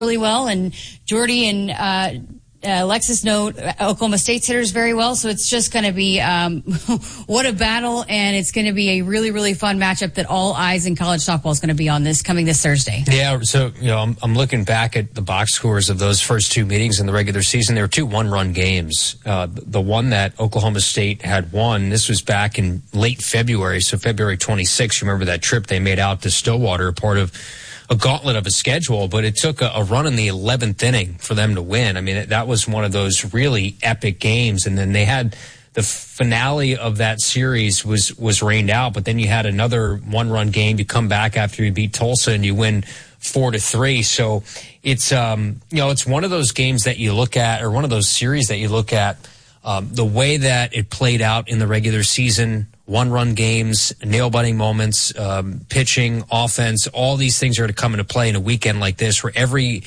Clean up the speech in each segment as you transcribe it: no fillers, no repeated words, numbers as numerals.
really well, and Jordy and Alexis know Oklahoma State's hitters very well, so it's just going to be what a battle, and it's going to be a really, really fun matchup that all eyes in college softball is going to be on coming this Thursday. Yeah, so I'm looking back at the box scores of those first two meetings in the regular season. There were two one-run games. The one that Oklahoma State had won, this was back in late February, so February 26th. You remember that trip they made out to Stillwater, part of a gauntlet of a schedule, but it took a run in the 11th inning for them to win. I mean, that was one of those really epic games. And then they had the finale of that series was rained out, but then you had another one-run game. You come back after you beat Tulsa and you win 4-3. So it's, it's one of those games that you look at, or one of those series that you look at, the way that it played out in the regular season, one-run games, nail-biting moments, pitching, offense, all these things are to come into play in a weekend like this where every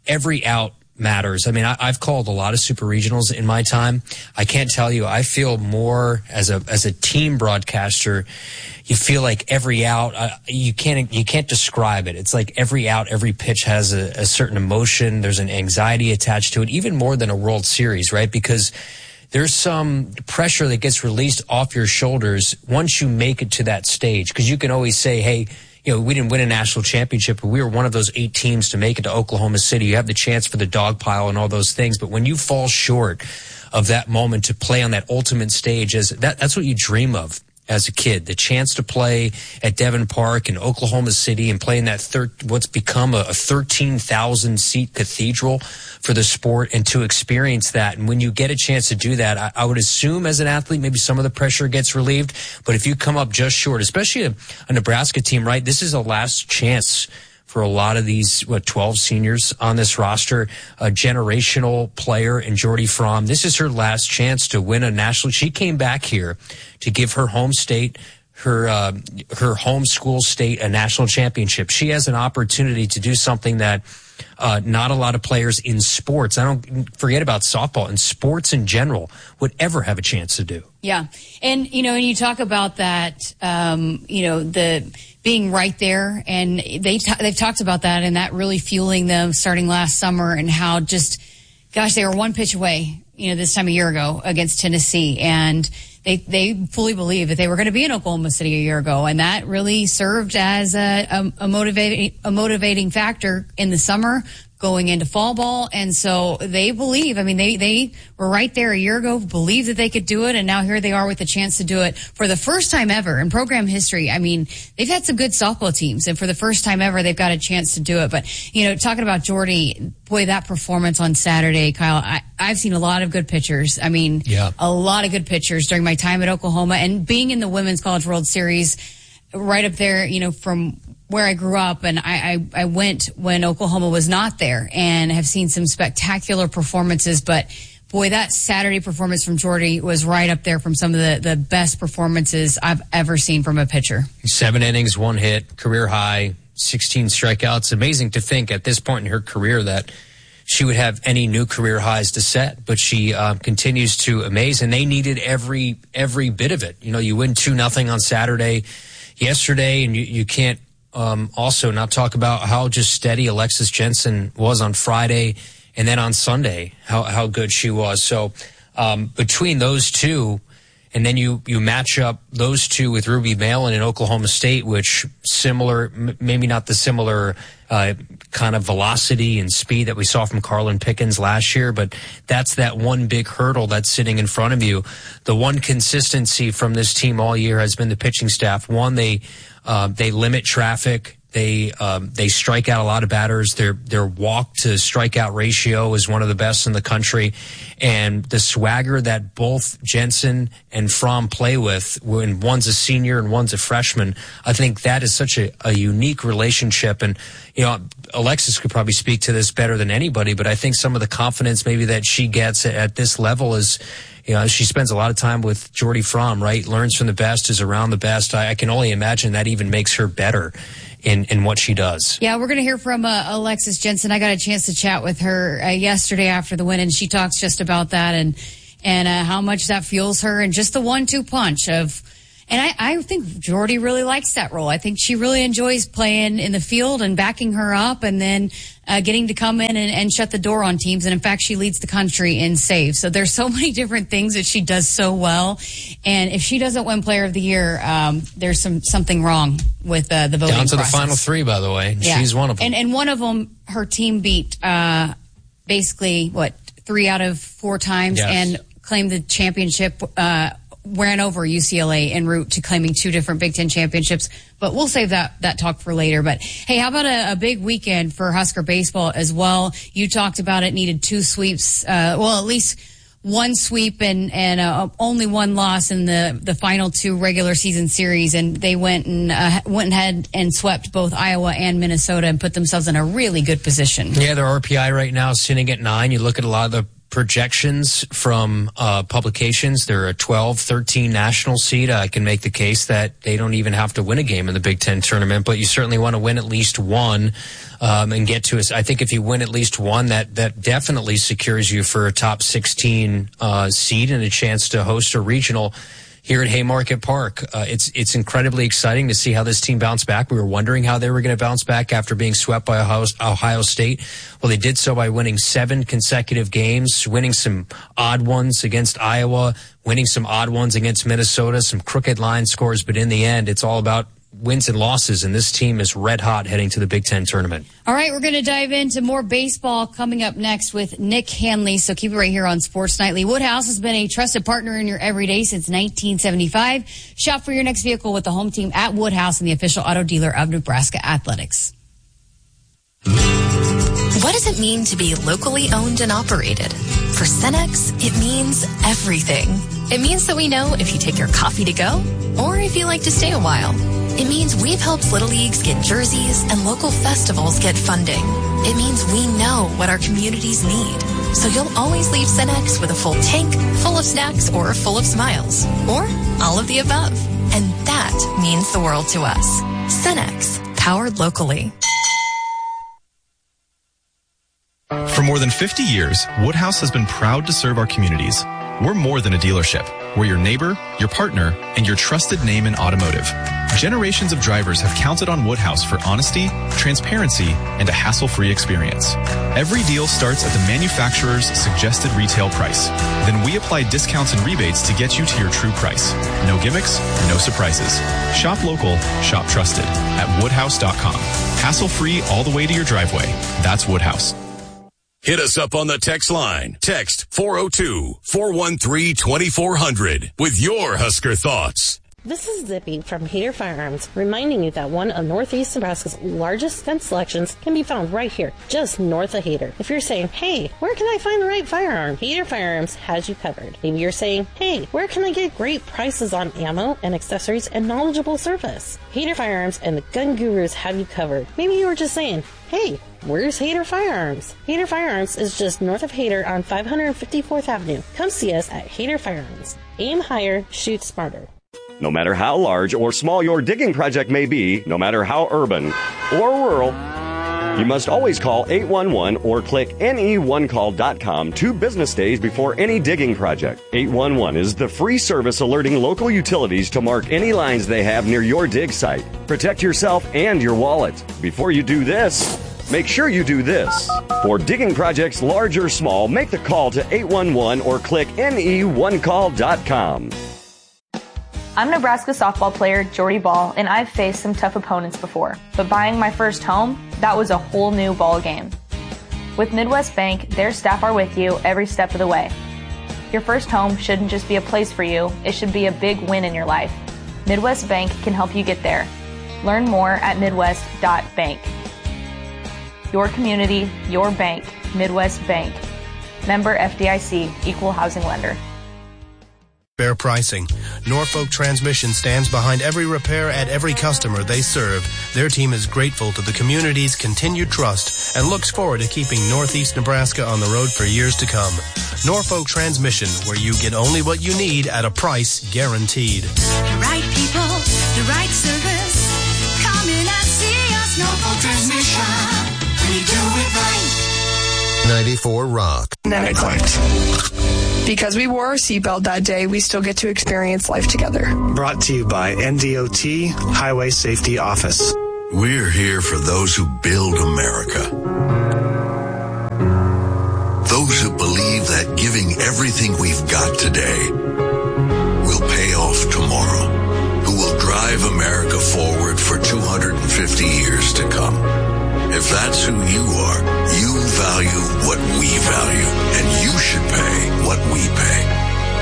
out matters. I mean, I've called a lot of super regionals in my time. I can't tell you, I feel more as a team broadcaster, you feel like every out, you can't describe it. It's like every out, every pitch has a certain emotion. There's an anxiety attached to it, even more than a World Series, right? Because there's some pressure that gets released off your shoulders once you make it to that stage. Because you can always say, hey, we didn't win a national championship, but we were one of those 8 teams to make it to Oklahoma City. You have the chance for the dog pile and all those things. But when you fall short of that moment to play on that ultimate stage, that's what you dream of as a kid, the chance to play at Devon Park in Oklahoma City and play in that what's become a 13,000 seat cathedral for the sport, and to experience that. And when you get a chance to do that, I would assume as an athlete, maybe some of the pressure gets relieved. But if you come up just short, especially a Nebraska team, right? This is a last chance for a lot of these, 12 seniors on this roster, a generational player in Jordy Fromm. This is her last chance to win a national. She came back here to give her home state, her home school state, a national championship. She has an opportunity to do something that not a lot of players in sports, I don't forget about softball, in sports in general, would ever have a chance to do. Yeah. And, and you talk about that, the being right there, and they've talked about that, and that really fueling them starting last summer, and how they were one pitch away, this time a year ago against Tennessee, and they fully believe that they were going to be in Oklahoma City a year ago, and that really served as a motivating factor in the summer going into fall ball. And so they believe, they were right there a year ago, believed that they could do it, and now here they are with a chance to do it for the first time ever in program history. They've had some good softball teams, and for the first time ever, they've got a chance to do it. But, talking about Jordy, boy, that performance on Saturday, Kyle, I've seen a lot of good pitchers. A lot of good pitchers during my time at Oklahoma, and being in the Women's College World Series right up there, from where I grew up, and I went when Oklahoma was not there, and have seen some spectacular performances. But boy, that Saturday performance from Jordy was right up there from some of the best performances I've ever seen from a pitcher. 7 innings, 1 hit, career high, 16 strikeouts. Amazing to think at this point in her career that she would have any new career highs to set, but she continues to amaze, and they needed every bit of it. You win 2-0 on Saturday yesterday, and you can't also not talk about how just steady Alexis Jensen was on Friday, and then on Sunday, how good she was. So between those two, and then you match up those two with Ruby Malin in Oklahoma State, which similar, maybe not the similar kind of velocity and speed that we saw from Carlin Pickens last year, but that's that one big hurdle that's sitting in front of you. The one consistency from this team all year has been the pitching staff. One, they limit traffic. They strike out a lot of batters. Their walk to strikeout ratio is one of the best in the country. And the swagger that both Jensen and Fromm play with, when one's a senior and one's a freshman, I think that is such a unique relationship. And, Alexis could probably speak to this better than anybody, but I think some of the confidence maybe that she gets at this level is, she spends a lot of time with Jordy Fromm, right? Learns from the best, is around the best. I can only imagine that even makes her better in what she does. Yeah, we're going to hear from Alexis Jensen. I got a chance to chat with her yesterday after the win, and she talks just about that and how much that fuels her, and just the 1-2 punch of. And I think Jordy really likes that role. I think she really enjoys playing in the field and backing her up, and then getting to come in and shut the door on teams. And in fact, she leads the country in saves. So there's so many different things that she does so well. And if she doesn't win Player of the Year, there's something wrong with the voting Down to process. the final three, by the way. Yeah. She's one of them. And one of them, her team beat basically, 3 out of 4 times, yes, and claimed the championship, ran over UCLA en route to claiming 2 different Big Ten championships. But we'll save that talk for later. But hey, how about a big weekend for Husker baseball as well? You talked about it needed 2 sweeps, at least 1 sweep and only 1 loss in the final 2 regular season series, and they went ahead and swept both Iowa and Minnesota and put themselves in a really good position. Yeah, their RPI right now is sitting at 9. You look at a lot of the projections from publications, they're a 12, 13 national seed. I can make the case that they don't even have to win a game in the Big Ten tournament, but you certainly want to win at least 1 and get to us. I think if you win at least 1, that definitely secures you for a top 16 seed and a chance to host a regional here at Haymarket Park. It's incredibly exciting to see how this team bounced back. We were wondering how they were going to bounce back after being swept by Ohio State. Well, they did so by winning 7 consecutive games, winning some odd ones against Iowa, winning some odd ones against Minnesota, some crooked line scores. But in the end, it's all about wins and losses, and this team is red hot heading to the Big Ten tournament. All right, we're going to dive into more baseball coming up next with Nick Hanley, so keep it right here on Sports Nightly. Woodhouse has been a trusted partner in your everyday since 1975. Shop for your next vehicle with the home team at Woodhouse and the official auto dealer of Nebraska Athletics. What does it mean to be locally owned and operated? For Cenex, it means everything. It means that we know if you take your coffee to go or if you like to stay a while. It means we've helped Little Leagues get jerseys and local festivals get funding. It means we know what our communities need. So you'll always leave Cenex with a full tank, full of snacks, or full of smiles. Or all of the above. And that means the world to us. Cenex, powered locally. For more than 50 years, Woodhouse has been proud to serve our communities. We're more than a dealership. We're your neighbor, your partner, and your trusted name in automotive. Generations of drivers have counted on Woodhouse for honesty, transparency, and a hassle-free experience. Every deal starts at the manufacturer's suggested retail price. Then we apply discounts and rebates to get you to your true price. No gimmicks, no surprises. Shop local, shop trusted at woodhouse.com. Hassle-free all the way to your driveway. That's Woodhouse. Hit us up on the text line. Text 402-413-2400 with your Husker thoughts. This is Zippy from Hader Firearms, reminding you that one of Northeast Nebraska's largest gun selections can be found right here, just north of Hader. If you're saying, hey, where can I find the right firearm? Hader Firearms has you covered. Maybe you're saying, hey, where can I get great prices on ammo and accessories and knowledgeable service? Hader Firearms and the Gun Gurus have you covered. Maybe you were just saying, hey, where's Hader Firearms? Hader Firearms is just north of Hader on 554th Avenue. Come see us at Hader Firearms. Aim higher, shoot smarter. No matter how large or small your digging project may be, no matter how urban or rural, you must always call 811 or click ne1call.com 2 business days before any digging project. 811 is the free service alerting local utilities to mark any lines they have near your dig site. Protect yourself and your wallet. Before you do this, make sure you do this. For digging projects large or small, make the call to 811 or click ne1call.com. I'm Nebraska softball player Jordy Ball, and I've faced some tough opponents before. But buying my first home, that was a whole new ball game. With Midwest Bank, their staff are with you every step of the way. Your first home shouldn't just be a place for you, it should be a big win in your life. Midwest Bank can help you get there. Learn more at midwest.bank. Your community, your bank, Midwest Bank. Member FDIC, Equal Housing Lender. Fair pricing. Norfolk Transmission stands behind every repair at every customer they serve. Their team is grateful to the community's continued trust and looks forward to keeping Northeast Nebraska on the road for years to come. Norfolk Transmission, where you get only what you need at a price guaranteed. The right people, the right service. Come in and see us, Norfolk Transmission. We do it right. 94 Rock. And then it clicked. Because we wore our seatbelt that day, we still get to experience life together. Brought to you by NDOT Highway Safety Office. We're here for those who build America. that giving everything we've got today will pay off tomorrow, who will drive America forward for 250 years to come. If that's who you are, you value what we value, and you should pay what we pay.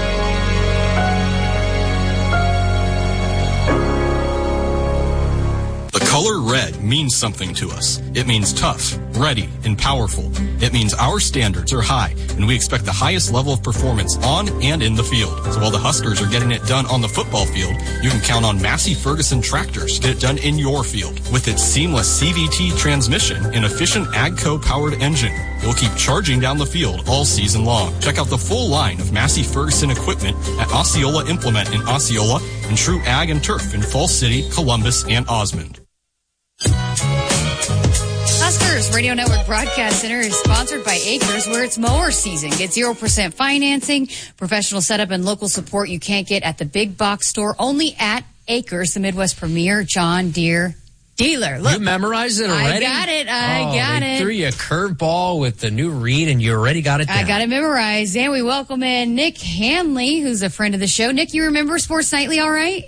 The color red means something to us. It means tough, ready, and powerful. It means our standards are high, and we expect the highest level of performance on and in the field. So while the Huskers are getting it done on the football field, you can count on Massey Ferguson tractors to get it done in your field. With its seamless CVT transmission and efficient AGCO-powered engine, you'll keep charging down the field all season long. Check out the full line of Massey Ferguson equipment at Osceola Implement in Osceola and True Ag and Turf in Falls City, Columbus, and Osmond. Huskers Radio Network Broadcast Center is sponsored by Acres, where it's mower season. Get 0% financing, professional setup, and local support you can't get at the big box store. Only at Acres, the Midwest premier John Deere dealer. Look, you memorized it already? I got it. Threw you a curveball with the new read, and you already got it down. I got it memorized. And we welcome in Nick Hanley, who's a friend of the show. Nick, you remember Sports Nightly all right?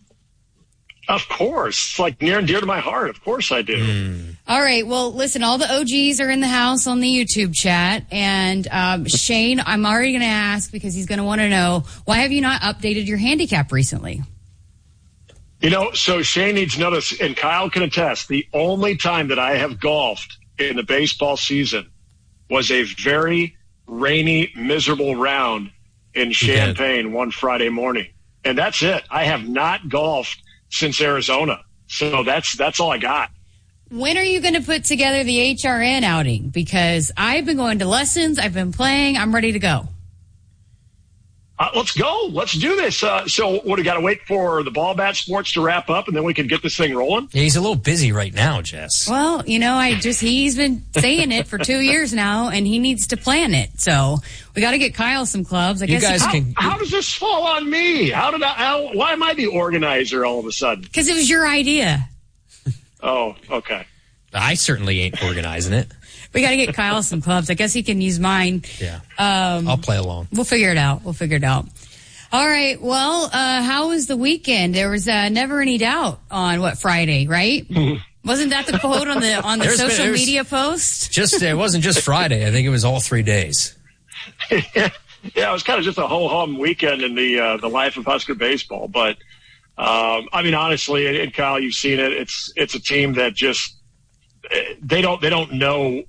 Of course. It's like near and dear to my heart. Of course I do. All right. Well, listen, all the OGs are in the house on the YouTube chat. And Shane, I'm already going to ask because he's going to want to know, why have you not updated your handicap recently? You know, so Shane needs to know this, and Kyle can attest, the only time that I have golfed in the baseball season was a very rainy, miserable round in Champaign one Friday morning. And that's it. I have not golfed since Arizona. So that's all I got. When are you going to put together the HRN outing? Because I've been going to lessons. I've been playing. I'm ready to go. Let's go. Let's do this. So what, we got to wait for the ball bat sports to wrap up, and then we can get this thing rolling? Yeah, he's a little busy right now, Jess. Well, you know, he's been saying it for 2 years now, and he needs to plan it. So we got to get Kyle some clubs. I guess how does this fall on me? Why am I the organizer all of a sudden? Because it was your idea. Oh, okay. I certainly ain't organizing it. We got to get Kyle some clubs. I guess he can use mine. Yeah. I'll play along. We'll figure it out. All right. Well, how was the weekend? There was never any doubt on Friday, right? Wasn't that the quote on the social media post? It wasn't just Friday. I think it was all 3 days. Yeah, it was kind of just a ho-hum weekend in the life of Husker baseball. But I mean, honestly, and Kyle, you've seen it. It's a team that just they don't know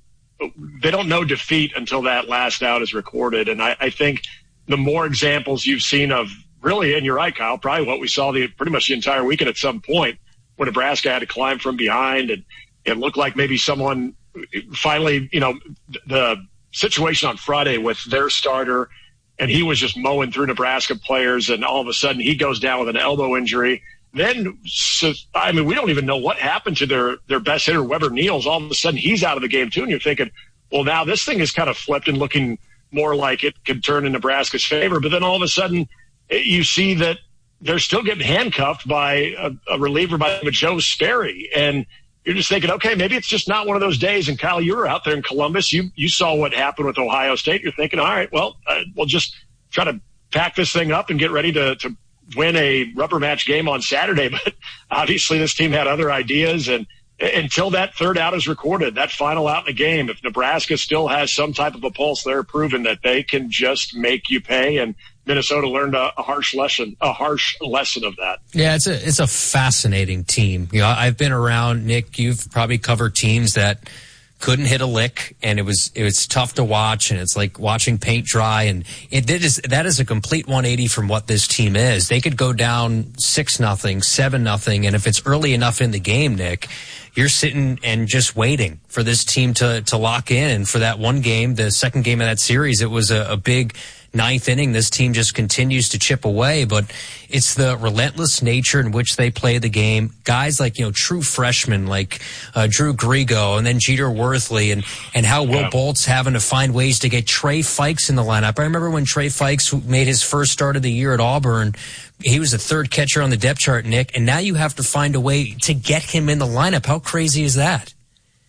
defeat until that last out is recorded. And I think the more examples you've seen of really, and you're right, Kyle, probably what we saw pretty much the entire weekend at some point when Nebraska had to climb from behind, and it looked like maybe someone finally, you know, the situation on Friday with their starter, and he was just mowing through Nebraska players, and all of a sudden he goes down with an elbow injury. Then, I mean, we don't even know what happened to their best hitter, Weber Niels. All of a sudden, he's out of the game, too. And you're thinking, well, now this thing is kind of flipped and looking more like it could turn in Nebraska's favor. But then all of a sudden, you see that they're still getting handcuffed by a reliever by Joe Sperry. And you're just thinking, okay, maybe it's just not one of those days. And, Kyle, you were out there in Columbus. You saw what happened with Ohio State. You're thinking, all right, well, we'll just try to pack this thing up and get ready to win a rubber match game on Saturday. But obviously this team had other ideas, and until that third out is recorded, that final out in the game, if Nebraska still has some type of a pulse, they're proven that they can just make you pay. And Minnesota learned a harsh lesson of that. Yeah, it's a fascinating team. You know, I've been around, Nick, you've probably covered teams that couldn't hit a lick, and it was tough to watch, and it's like watching paint dry, and that is a complete 180 from what this team is. They could go down 6-0, 7-0, and if it's early enough in the game, Nick, you're sitting and just waiting for this team to lock in. And for that one game, the second game of that series, it was a big ninth inning. This team just continues to chip away, but it's the relentless nature in which they play the game. Guys like, you know, true freshmen like Drew Grigo and then Jeter Worthley, and how Will Bolt's having to find ways to get Trey Fikes in the lineup. I remember when Trey Fikes made his first start of the year at Auburn, he was the third catcher on the depth chart, Nick, and now you have to find a way to get him in the lineup. How crazy is that?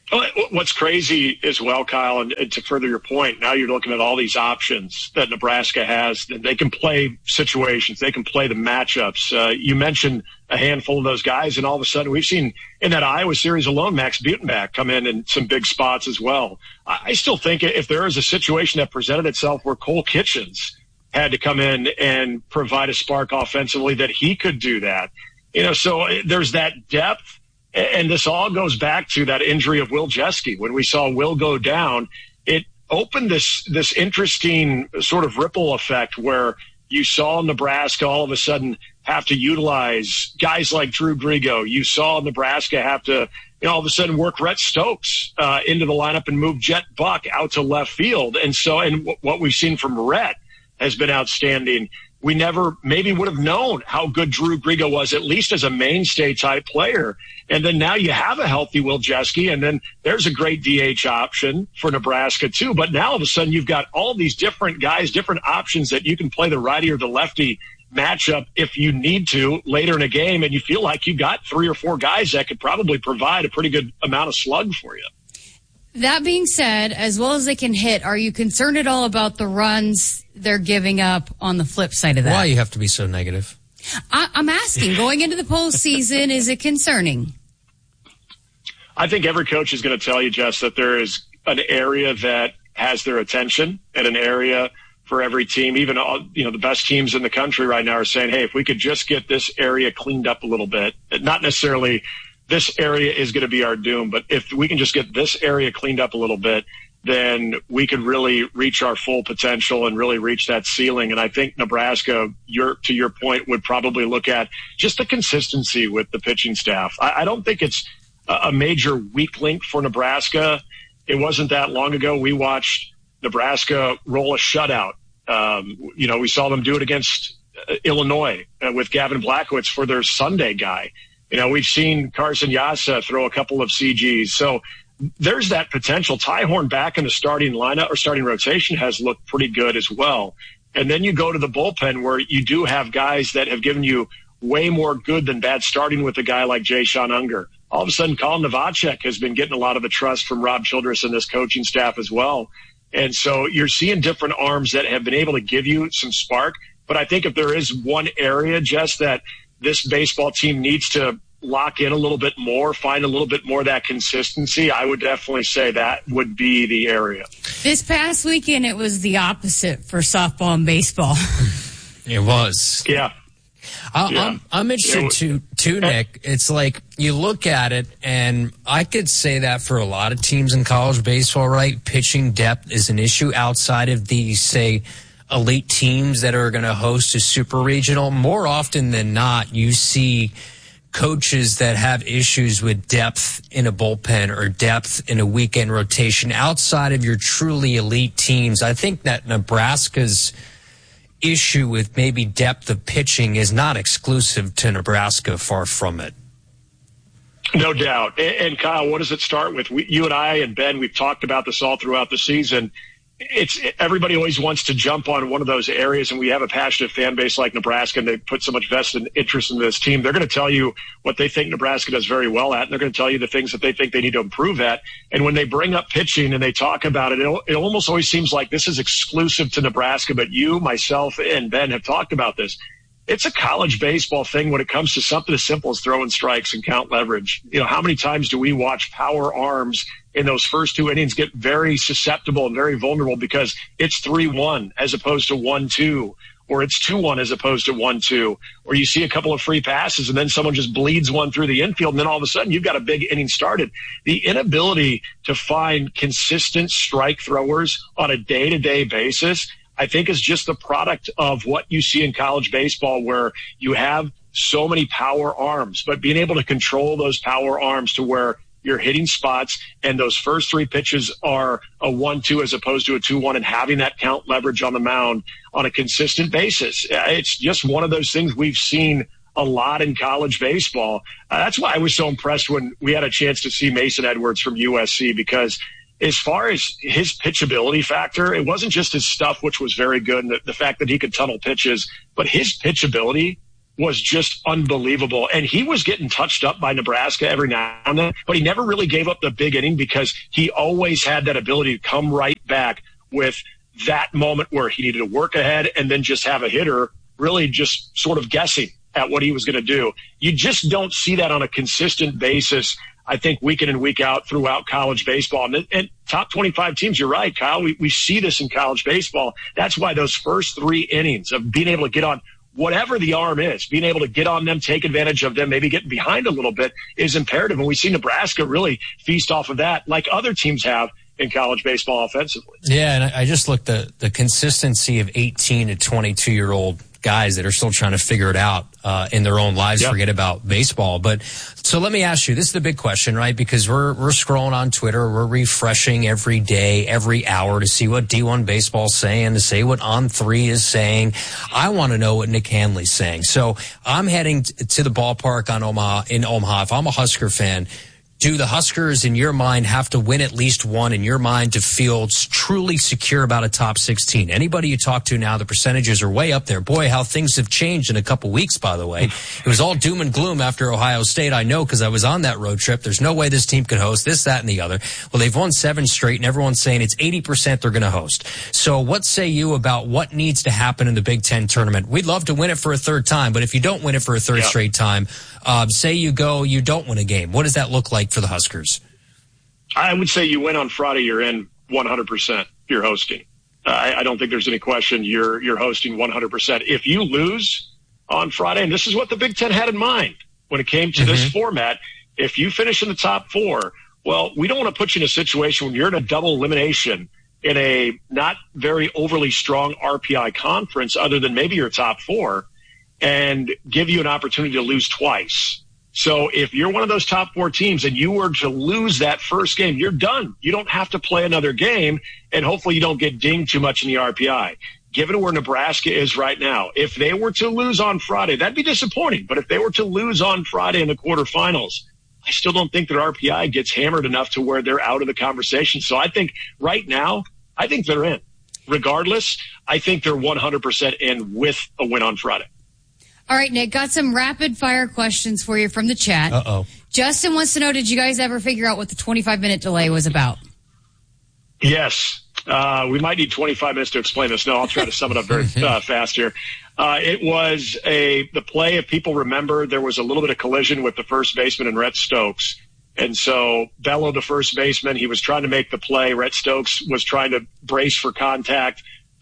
What's crazy as well, Kyle, and to further your point, now you're looking at all these options that Nebraska has. They can play situations. They can play the matchups. You mentioned a handful of those guys, and all of a sudden we've seen in that Iowa series alone, Max Butenbach come in some big spots as well. I still think if there is a situation that presented itself where Cole Kitchens had to come in and provide a spark offensively, that he could do that. So there's that depth. And this all goes back to that injury of Will Jeske. When we saw Will go down, it opened this interesting sort of ripple effect where you saw Nebraska all of a sudden have to utilize guys like Drew Grigo. You saw Nebraska have to, all of a sudden work Rhett Stokes into the lineup and move Jet Buck out to left field. And what we've seen from Rhett has been outstanding. We never maybe would have known how good Drew Grigo was, at least as a mainstay type player. And then now you have a healthy Will Jeske, and then there's a great DH option for Nebraska too. But now all of a sudden you've got all these different guys, different options that you can play the righty or the lefty matchup if you need to later in a game, and you feel like you've got 3 or 4 guys that could probably provide a pretty good amount of slug for you. That being said, as well as they can hit, are you concerned at all about the runs they're giving up on the flip side of that? Why you have to be so negative? I'm asking, going into the postseason, is it concerning? I think every coach is going to tell you, Jess, that there is an area that has their attention and an area for every team. Even the best teams in the country right now are saying, hey, if we could just get this area cleaned up a little bit, not necessarily this area is going to be our doom, but if we can just get this area cleaned up a little bit, then we could really reach our full potential and really reach that ceiling. And I think Nebraska, to your point, would probably look at just the consistency with the pitching staff. I don't think it's a major weak link for Nebraska. It wasn't that long ago we watched Nebraska roll a shutout. We saw them do it against Illinois with Gavin Blachowicz for their Sunday guy. We've seen Carson Yassa throw a couple of CGs. So there's that potential. Tyhorn back in the starting lineup or starting rotation has looked pretty good as well. And then you go to the bullpen where you do have guys that have given you way more good than bad, starting with a guy like Jay-Sean Unger. All of a sudden, Colin Novacek has been getting a lot of the trust from Rob Childress and this coaching staff as well. And so you're seeing different arms that have been able to give you some spark. But I think if there is one area, Jess, that this baseball team needs to lock in a little bit more, find a little bit more of that consistency, I would definitely say that would be the area. This past weekend, it was the opposite for softball and baseball. It was. Yeah. I'm interested too, Nick. It's like you look at it, and I could say that for a lot of teams in college baseball, right? Pitching depth is an issue outside of these, say, elite teams that are going to host a super regional. More often than not, you see coaches that have issues with depth in a bullpen or depth in a weekend rotation outside of your truly elite teams. I think that Nebraska's issue with maybe depth of pitching is not exclusive to Nebraska, far from it. No doubt. And Kyle, what does it start with? You and I and Ben, we've talked about this all throughout the season. Everybody always wants to jump on one of those areas, and we have a passionate fan base like Nebraska, and they put so much vested interest in this team. They're going to tell you what they think Nebraska does very well at, and they're going to tell you the things that they think they need to improve at. And when they bring up pitching and they talk about it, it almost always seems like this is exclusive to Nebraska, but you, myself, and Ben have talked about this. It's a college baseball thing when it comes to something as simple as throwing strikes and count leverage. How many times do we watch power arms in those first 2 innings get very susceptible and very vulnerable because it's 3-1 as opposed to 1-2, or it's 2-1 as opposed to 1-2, or you see a couple of free passes and then someone just bleeds one through the infield, and then all of a sudden you've got a big inning started. The inability to find consistent strike throwers on a day-to-day basis, I think, is just the product of what you see in college baseball, where you have so many power arms, but being able to control those power arms to where you're hitting spots and those first 3 pitches are a 1-2 as opposed to a 2-1, and having that count leverage on the mound on a consistent basis. It's just one of those things we've seen a lot in college baseball. That's why I was so impressed when we had a chance to see Mason Edwards from USC, because as far as his pitchability factor, it wasn't just his stuff, which was very good, and the fact that he could tunnel pitches, but his pitchability was just unbelievable. And he was getting touched up by Nebraska every now and then, but he never really gave up the big inning because he always had that ability to come right back with that moment where he needed to work ahead and then just have a hitter really just sort of guessing at what he was going to do. You just don't see that on a consistent basis, I think, week in and week out throughout college baseball. And top 25 teams, you're right, Kyle. We see this in college baseball. That's why those first 3 innings of being able to get on whatever the arm is, being able to get on them, take advantage of them, maybe getting behind a little bit is imperative. And we see Nebraska really feast off of that like other teams have in college baseball offensively. Yeah, and I just looked at the consistency of 18 to 22-year-old guys that are still trying to figure it out in their own lives, forget about baseball. But so let me ask you, this is the big question, right? Because we're scrolling on Twitter, we're refreshing every day, every hour to see what D1 baseball's saying, to say what On3 is saying. I want to know what Nick Hanley's saying. So I'm heading to the ballpark in Omaha. If I'm a Husker fan, do the Huskers, in your mind, have to win at least one in your mind to feel truly secure about a top 16? Anybody you talk to now, the percentages are way up there. Boy, how things have changed in a couple weeks, by the way. It was all doom and gloom after Ohio State. I know because I was on that road trip. There's no way this team could host this, that, and the other. Well, they've won 7 straight, and everyone's saying it's 80% they're going to host. So what say you about what needs to happen in the Big Ten tournament? We'd love to win it for a third time, but if you don't win it for a third straight time, say you don't win a game. What does that look like for the Huskers? I would say you win on Friday, you're in 100%. You're hosting. I don't think there's any question you're hosting 100%. If you lose on Friday, and this is what the Big Ten had in mind when it came to this format, if you finish in the top 4, well, we don't want to put you in a situation when you're in a double elimination in a not very overly strong RPI conference other than maybe your top 4 and give you an opportunity to lose twice. So if you're one of those top 4 teams and you were to lose that first game, you're done. You don't have to play another game, and hopefully you don't get dinged too much in the RPI. Given where Nebraska is right now, if they were to lose on Friday, that'd be disappointing. But if they were to lose on Friday in the quarterfinals, I still don't think that RPI gets hammered enough to where they're out of the conversation. So I think right now, I think they're in. Regardless, I think they're 100% in with a win on Friday. All right, Nick, got some rapid-fire questions for you from the chat. Uh-oh. Justin wants to know, did you guys ever figure out what the 25-minute delay was about? Yes. We might need 25 minutes to explain this. No, I'll try to sum it up very fast here. It was the play, if people remember, there was a little bit of collision with the first baseman and Rhett Stokes. And so Bello, the first baseman, he was trying to make the play. Rhett Stokes was trying to brace for contact.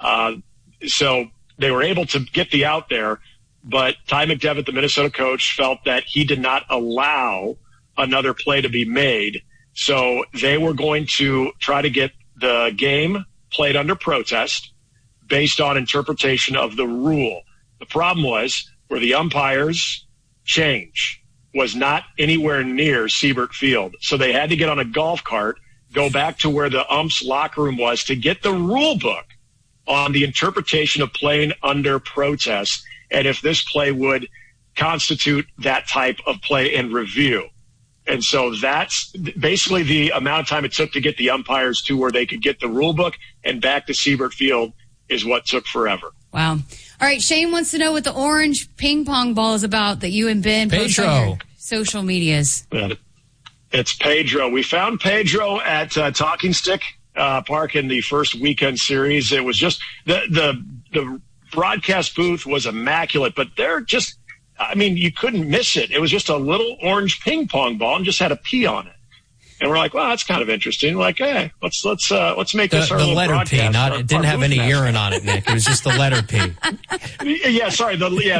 So they were able to get the out there. But Ty McDevitt, the Minnesota coach, felt that he did not allow another play to be made. So they were going to try to get the game played under protest based on interpretation of the rule. The problem was where the umpires' change was not anywhere near Siebert Field. So they had to get on a golf cart, go back to where the umps' locker room was to get the rule book on the interpretation of playing under protest, and if this play would constitute that type of play and review. And so that's basically the amount of time it took to get the umpires to where they could get the rule book and back to Siebert Field is what took forever. Wow. All right, Shane wants to know what the orange ping pong ball is about that you and Ben post on your social medias. It's Pedro. We found Pedro at Talking Stick Park in the first weekend series. It was just the broadcast booth was immaculate, but they're just, I mean, you couldn't miss it. It was just a little orange ping pong ball and just had a P on it. And we're like, well, that's kind of interesting. Like, hey, let's make this our little letter P. It didn't have any urine on it, Nick. It was just the letter P. Yeah, sorry.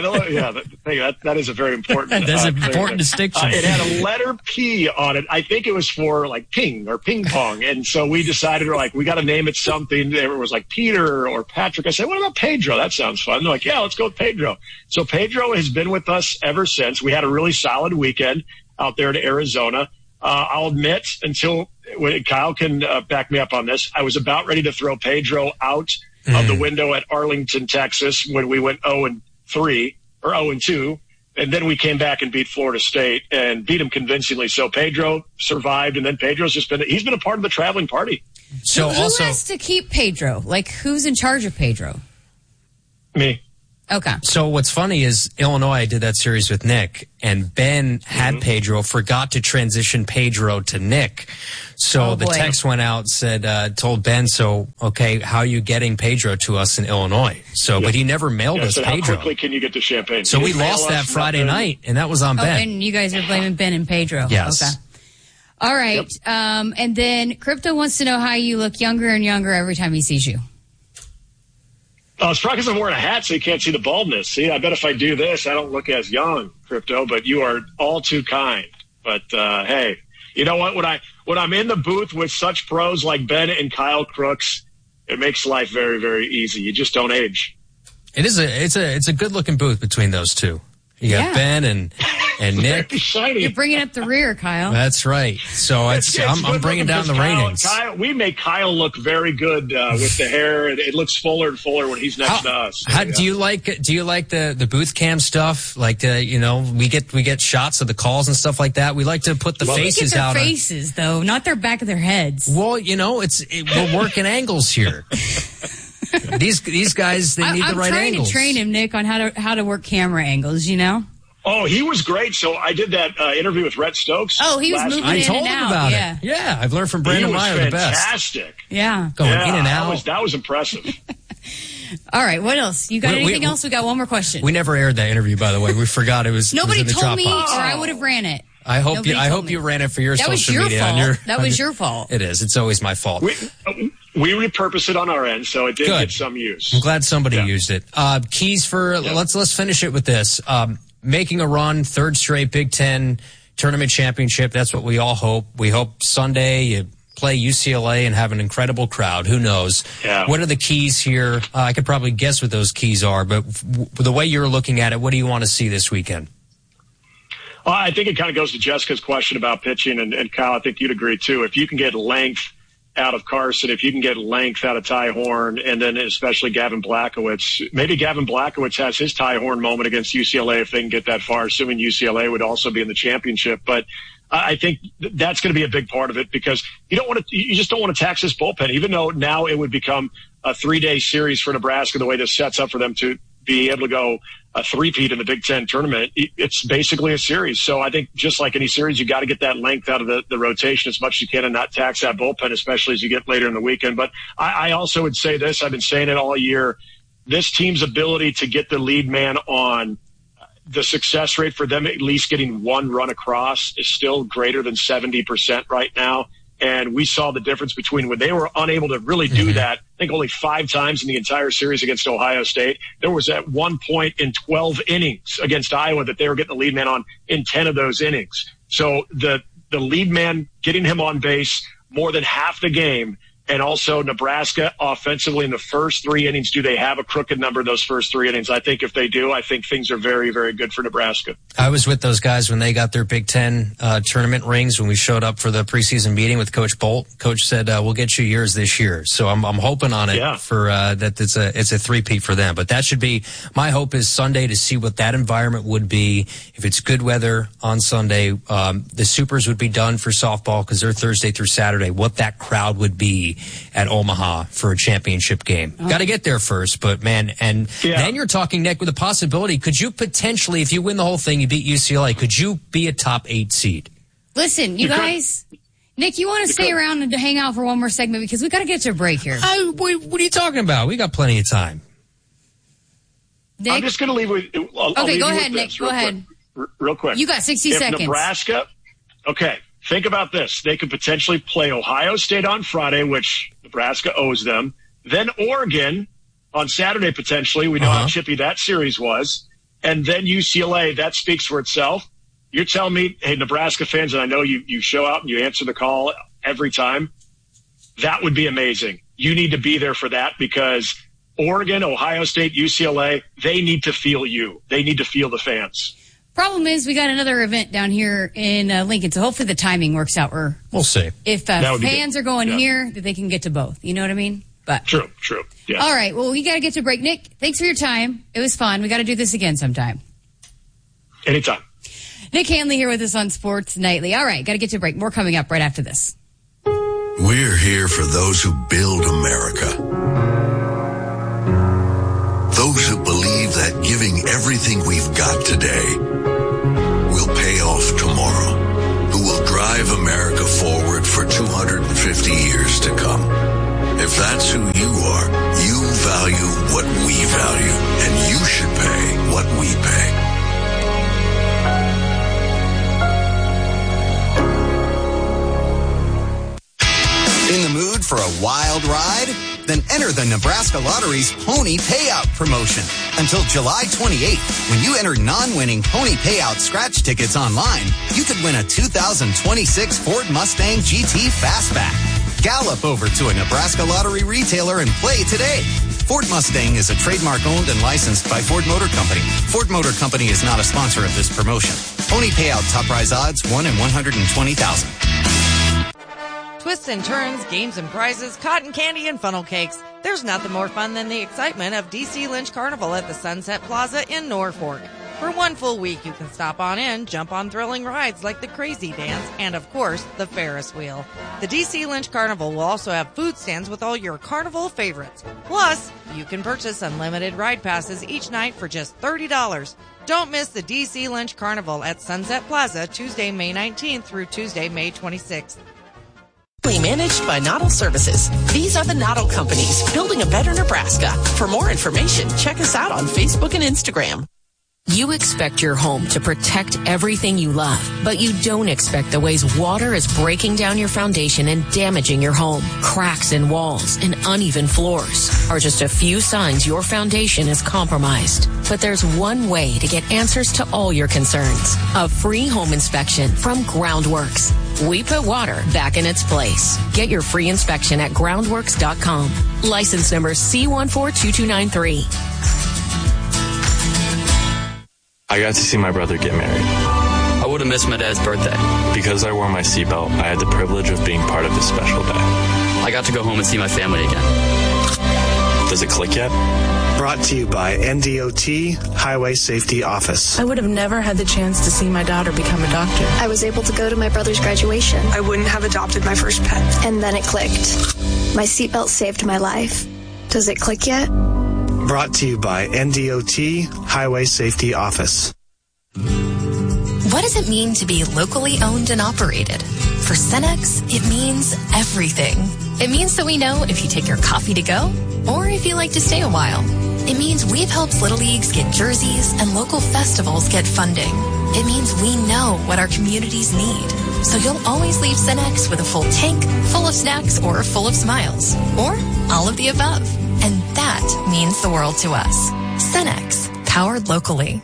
That is a very important. That's an important distinction. It had a letter P on it. I think it was for like ping or ping pong. And so we decided, we got to name it something. There was like Peter or Patrick. I said, what about Pedro? That sounds fun. They're like, yeah, let's go with Pedro. So Pedro has been with us ever since. We had a really solid weekend out there in Arizona. I'll admit, until Kyle can back me up on this, I was about ready to throw Pedro out of the window at Arlington, Texas, when we went 0-3 or 0-2, and then we came back and beat Florida State and beat them convincingly. So Pedro survived, and then Pedro's he's been a part of the traveling party. So who has to keep Pedro? Like, who's in charge of Pedro? Me. Okay. So what's funny is Illinois, I did that series with Nick, and Ben had Pedro, forgot to transition Pedro to Nick. So the text went out, said, told Ben, so, okay, how are you getting Pedro to us in Illinois? So, but he never mailed us so Pedro. How quickly can you get to Champaign? So we lost that Friday night, and that was on Ben. And you guys are blaming Ben and Pedro. Yes. Okay. All right. And then Crypto wants to know how you look younger and younger every time he sees you. It's probably because I'm wearing a hat so you can't see the baldness. See, I bet if I do this, I don't look as young, Crypto, but you are all too kind. But, hey, you know what? When I'm in the booth with such pros like Ben and Kyle Crooks, it makes life very, very easy. You just don't age. It's a good looking booth between those two. You got Ben and Nick. Shiny. You're bringing up the rear, Kyle. That's right. So I'm bringing down the ratings. We make Kyle look very good with the hair. It looks fuller and fuller when he's next to us. So, do you like the booth cam stuff? Like we get shots of the calls and stuff like that. We like to put the faces out. Their faces though, not their back of their heads. Well, we're working angles here. These guys, they need the right angles. I'm trying to train him, Nick, on how to work camera angles, Oh, he was great. So I did that interview with Rhett Stokes. Oh, he was moving in and out. About it. Yeah, I've learned from Brandon Meyer the best. Fantastic. Yeah. Going in and out. That was impressive. All right, what else? You got anything else? We got one more question. We never aired that interview, by the way. We forgot it was. Nobody it was in the told me, or Dropbox. I would have ran it. I hope you ran it for your social media. That was your fault. It is. It's always my fault. We repurposed it on our end, so it did get some use. I'm glad somebody used it. Keys for let's finish it with this. Making a run, third straight Big Ten tournament championship. That's what we all hope. We hope Sunday you play UCLA and have an incredible crowd. Who knows? Yeah. What are the keys here? I could probably guess what those keys are, but the way you're looking at it, what do you want to see this weekend? I think it kind of goes to Jessica's question about pitching, and Kyle, I think you'd agree too. If you can get length out of Carson, if you can get length out of Ty Horn, and then especially Gavin Blachowicz, maybe Gavin Blachowicz has his Ty Horn moment against UCLA if they can get that far, assuming UCLA would also be in the championship. But I think that's going to be a big part of it because you just don't want to tax this bullpen, even though now it would become a 3-day series for Nebraska, the way this sets up for them to be able to go a three-peat in the Big Ten tournament. It's basically a series. So I think just like any series, you got to get that length out of the rotation as much as you can and not tax that bullpen, especially as you get later in the weekend. But I also would say this, I've been saying it all year, this team's ability to get the lead man on, the success rate for them at least getting one run across is still greater than 70% right now. And we saw the difference between when they were unable to really do that. I think only 5 times in the entire series against Ohio State. There was at one point in 12 innings against Iowa that they were getting the lead man on in 10 of those innings. So the lead man, getting him on base more than half the game. And also Nebraska offensively in the first 3 innings, do they have a crooked number those first 3 innings? I think if they do, I think things are very, very good for Nebraska. I was with those guys when they got their Big Ten tournament rings when we showed up for the preseason meeting with Coach Bolt. Coach said, we'll get you yours this year. So I'm hoping on it for that it's a three-peat for them. But that should be, my hope is Sunday to see what that environment would be. If it's good weather on Sunday, the Supers would be done for softball because they're Thursday through Saturday, what that crowd would be at Omaha for a championship game. Got to get there first, but man, and then you're talking, Nick, with a possibility. Could you potentially, if you win the whole thing, you beat UCLA, could you be a top 8 seed? Listen, you guys, Nick, you want to stay around and hang out for one more segment because we got to get to a break here. What are you talking about? We got plenty of time. Nick? I'm just going to leave with. Okay, go ahead, Nick. Go ahead. Real quick. You got 60 seconds. Nebraska. Okay. Think about this. They could potentially play Ohio State on Friday, which Nebraska owes them. Then Oregon on Saturday, potentially. We know how chippy that series was. And then UCLA. That speaks for itself. You're telling me, hey, Nebraska fans, and I know you show out and you answer the call every time. That would be amazing. You need to be there for that because Oregon, Ohio State, UCLA, they need to feel you. They need to feel the fans. Problem is, we got another event down here in Lincoln, so hopefully the timing works out. We'll see. If fans are going here, that they can get to both. You know what I mean? But True. Yeah. All right, well, we got to get to break. Nick, thanks for your time. It was fun. We got to do this again sometime. Anytime. Nick Hanley here with us on Sports Nightly. All right, got to get to break. More coming up right after this. We're here for those who build America. Those who believe that think we've got today will pay off tomorrow, who will drive America forward for 250 years to come. If that's who you are, you value what we value, and you should pay what we pay. In the mood for a wild ride? Then enter the Nebraska Lottery's Pony Payout promotion. Until July 28th, when you enter non-winning Pony Payout scratch tickets online, you could win a 2026 Ford Mustang GT Fastback. Gallop over to a Nebraska Lottery retailer and play today. Ford Mustang is a trademark owned and licensed by Ford Motor Company. Ford Motor Company is not a sponsor of this promotion. Pony Payout top prize odds 1 in 120,000. Twists and turns, games and prizes, cotton candy and funnel cakes. There's nothing more fun than the excitement of DC Lynch Carnival at the Sunset Plaza in Norfolk. For one full week, you can stop on in, jump on thrilling rides like the Crazy Dance, and of course, the Ferris Wheel. The DC Lynch Carnival will also have food stands with all your carnival favorites. Plus, you can purchase unlimited ride passes each night for just $30. Don't miss the DC Lynch Carnival at Sunset Plaza Tuesday, May 19th through Tuesday, May 26th. Managed by Noddle Services. These are the Noddle companies building a better Nebraska. For more information, check us out on Facebook and Instagram. You expect your home to protect everything you love, but you don't expect the ways water is breaking down your foundation and damaging your home. Cracks in walls and uneven floors are just a few signs your foundation is compromised. But there's one way to get answers to all your concerns. A free home inspection from Groundworks. We put water back in its place. Get your free inspection at groundworks.com. License number C142293. I got to see my brother get married. I would have missed my dad's birthday. Because I wore my seatbelt, I had the privilege of being part of this special day. I got to go home and see my family again. Does it click yet? Brought to you by NDOT Highway Safety Office. I would have never had the chance to see my daughter become a doctor. I was able to go to my brother's graduation. I wouldn't have adopted my first pet. And then it clicked. My seatbelt saved my life. Does it click yet? Brought to you by NDOT Highway Safety Office. What does it mean to be locally owned and operated? For Cenex, it means everything. It means that we know if you take your coffee to go or if you like to stay a while. It means we've helped Little Leagues get jerseys and local festivals get funding. It means we know what our communities need. So you'll always leave Cenex with a full tank, full of snacks, or full of smiles. Or all of the above. And that means the world to us. Cenex, powered locally.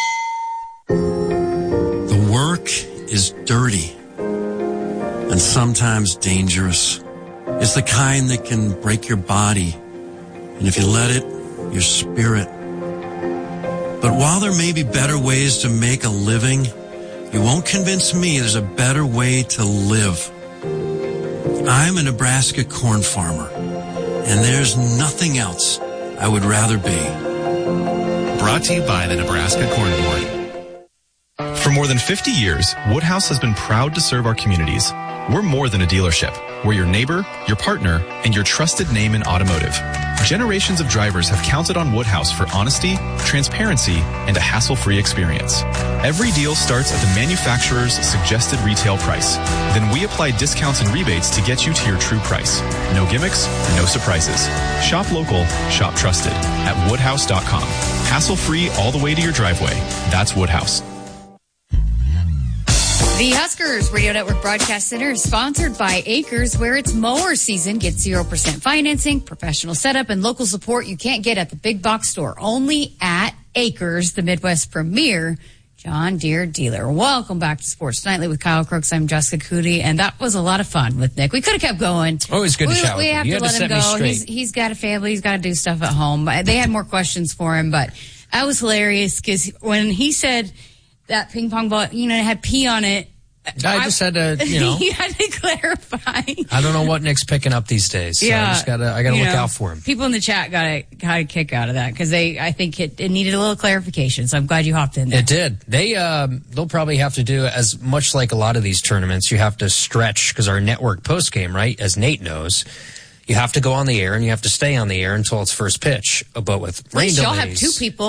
The work is dirty and sometimes dangerous. It's the kind that can break your body, and if you let it, your spirit. But while there may be better ways to make a living, you won't convince me there's a better way to live. I'm a Nebraska corn farmer, and there's nothing else I would rather be. Brought to you by the Nebraska Corn Board. For more than 50 years, Woodhouse has been proud to serve our communities. We're more than a dealership. We're your neighbor, your partner, and your trusted name in automotive. Generations of drivers have counted on Woodhouse for honesty, transparency, and a hassle-free experience. Every deal starts at the manufacturer's suggested retail price. Then we apply discounts and rebates to get you to your true price. No gimmicks, no surprises. Shop local, shop trusted at woodhouse.com. Hassle-free all the way to your driveway. That's Woodhouse. The Huskers Radio Network Broadcast Center is sponsored by Acres, where it's mower season. Get 0% financing, professional setup, and local support you can't get at the big box store. Only at Acres, the Midwest premier John Deere dealer. Welcome back to Sports Nightly with Kyle Crooks. I'm Jessica Cootie, and that was a lot of fun with Nick. We could have kept going. Always good to chat with you. We have to let him go. He's got a family. He's got to do stuff at home. They had more questions for him, but that was hilarious because when he said that ping pong ball, it had pee on it. I just had to, he had to clarify. I don't know what Nick's picking up these days. So yeah. I gotta look out for him. People in the chat got a kick out of that because I think it needed a little clarification. So I'm glad you hopped in there. It did. They'll probably have to do as much like a lot of these tournaments. You have to stretch because our network post game, right? As Nate knows, you have to go on the air and you have to stay on the air until it's first pitch. But with rain delays, y'all have two people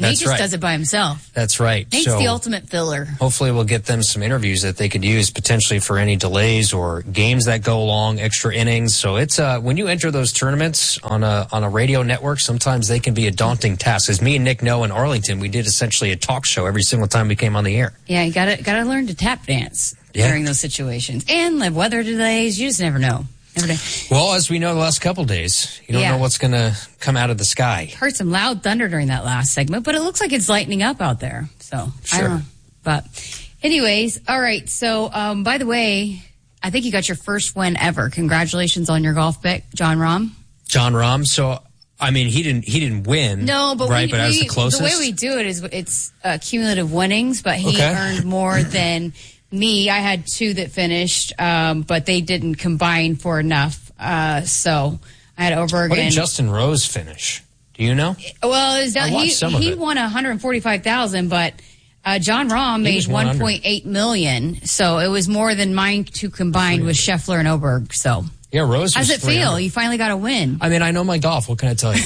Nate just does it by himself. That's right. Nate's the ultimate filler. Hopefully we'll get them some interviews that they could use potentially for any delays or games that go long, extra innings. So it's when you enter those tournaments on a radio network, sometimes they can be a daunting task. As me and Nick know in Arlington, we did essentially a talk show every single time we came on the air. Yeah, you gotta learn to tap dance during those situations. And the weather delays, you just never know. Well, as we know the last couple days, you don't know what's going to come out of the sky. Heard some loud thunder during that last segment, but it looks like it's lightening up out there. So, sure. I don't know. But anyways, all right. So, by the way, I think you got your first win ever. Congratulations on your golf pick, John Rahm. John Rahm. So, I mean, he didn't win. No, but right, but I was the closest. The way we do it is it's cumulative winnings, but he earned more than me. I had 2 that finished, but they didn't combine for enough. So I had Oberg. What did Justin Rose finish? Do you know? Well, it was I watched some of he it. won $145,000, but John Rahm made $1.8 million. So it was more than mine 2 combined with Scheffler and Oberg. So yeah, Rose. How's it feel? You finally got a win. I mean, I know my golf. What can I tell you?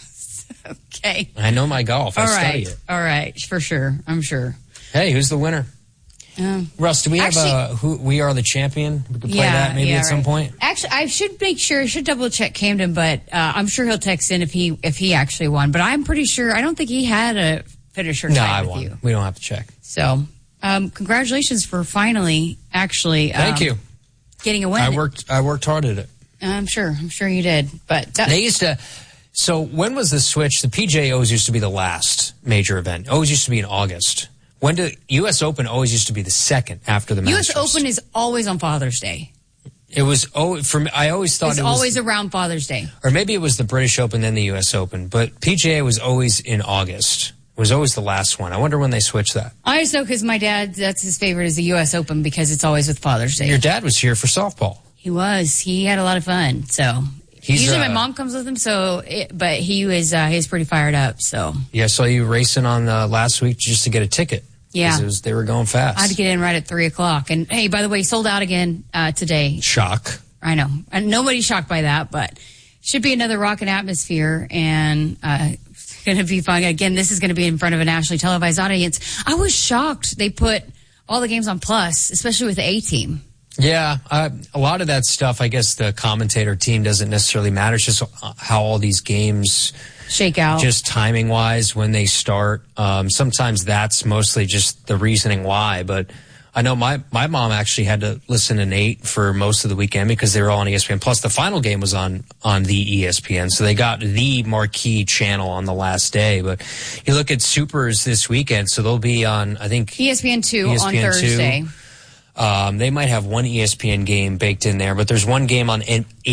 Okay. I know my golf. I study it. All right, for sure. I'm sure. Hey, who's the winner? Russ, do we have who we are the champion? We could play that maybe at some point. Actually, I should double check Camden, but I'm sure he'll text in if he actually won. But I'm pretty sure I don't think he had a finisher tied with you. We don't have to check. So, congratulations for finally actually. Thank you. Getting a win. I worked hard at it. I'm sure you did. But they used to. So when was the switch? The PGA always used to be the last major event. Always used to be in August. When did U.S. Open always used to be the second after the Masters? U.S. Open is always on Father's Day. It was for me. I always thought it was always around Father's Day. Or maybe it was the British Open then the U.S. Open, but PGA was always in August. It was always the last one. I wonder when they switched that. I just know because my dad, that's his favorite is the U.S. Open because it's always with Father's Day. Your dad was here for softball. He was. He had a lot of fun. So usually my mom comes with him. But he was pretty fired up. So yeah, I saw you racing on last week just to get a ticket. Yeah, they were going fast. I had to get in right at 3:00. And hey, by the way, sold out again today. Shock. I know, and nobody's shocked by that, but should be another rockin' atmosphere, and it's going to be fun. Again, this is going to be in front of a nationally televised audience. I was shocked they put all the games on Plus, especially with the A team. Yeah, a lot of that stuff, I guess the commentator team doesn't necessarily matter. It's just how all these games shake out. Just timing wise when they start. Sometimes that's mostly just the reasoning why. But I know my mom actually had to listen to Nate for most of the weekend because they were all on ESPN. Plus the final game was on the ESPN. So they got the marquee channel on the last day. But you look at Supers this weekend. So they'll be on, I think, ESPN2 on Thursday. They might have one ESPN game baked in there, but there's one game on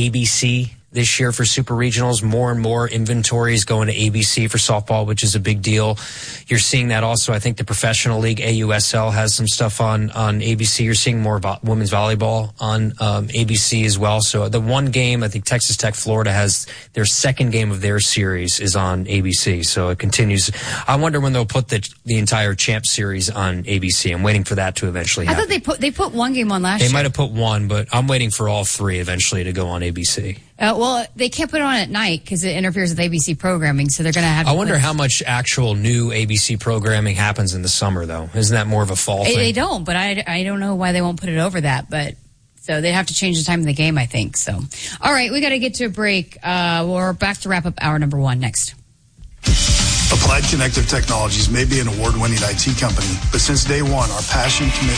ABC this year for Super Regionals. More and more inventories going to ABC for softball, which is a big deal. You're seeing that also. I think the Professional League, AUSL, has some stuff on ABC. You're seeing more women's volleyball on ABC as well. So the one game, I think Texas Tech, Florida has their second game of their series is on ABC. So it continues. I wonder when they'll put the entire Champ Series on ABC. I'm waiting for that to eventually happen. I thought they put one game on last year. They might have put one, but I'm waiting for all 3 eventually to go on ABC. Well, they can't put it on at night because it interferes with ABC programming, so they're going to have to I wonder how much actual new ABC programming happens in the summer, though. Isn't that more of a fall thing? They don't, but I don't know why they won't put it over that, but so they have to change the time of the game, I think. So, all right, we got to get to a break. We're back to wrap up hour number 1 next. Applied Connective Technologies may be an award-winning IT company, but since day one, our passion, commitment,